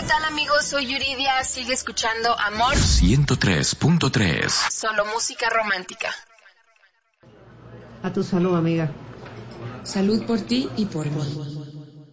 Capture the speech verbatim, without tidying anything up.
tal, amigos? Soy Yuridia. Sigue escuchando Amor ciento tres punto tres. Solo música romántica. A tu salud, amiga. Salud por ti y por mí.